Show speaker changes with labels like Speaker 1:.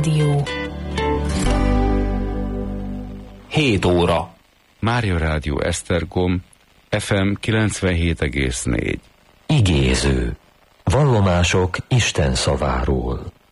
Speaker 1: Rádió.
Speaker 2: 7 óra.
Speaker 3: Mária Rádió Esztergom, FM 97,4.
Speaker 4: Igéző. Vallomások Isten szaváról.